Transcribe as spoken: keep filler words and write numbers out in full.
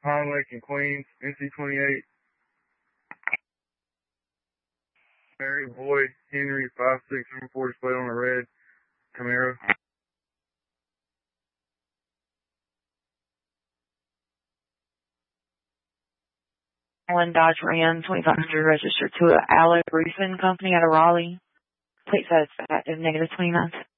Pine Lake in Queens, N C twenty-eight. Mary Boyd Henry five six seven four displayed on a red Camaro. One Dodge Ram twenty-five hundred registered to an Alec Roofing Company out of Raleigh. Plate says active negative twenty-nine.